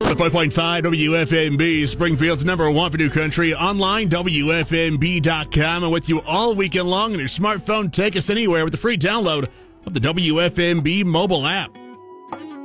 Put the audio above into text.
105.5 WFMB, Springfield's number one for new country. Online, WFMB.com. And with you all weekend long on your smartphone. Take us anywhere with the free download of the WFMB mobile app.